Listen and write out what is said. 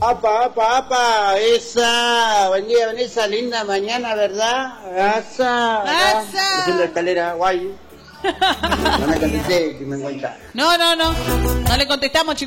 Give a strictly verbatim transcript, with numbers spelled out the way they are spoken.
Apa, apa, apa, esa, buen día, esa linda mañana, ¿verdad? Asa, Asa. haciendo escalera, guay. No me contesté, que me encuentra. No, no, no, no le contestamos, chicos.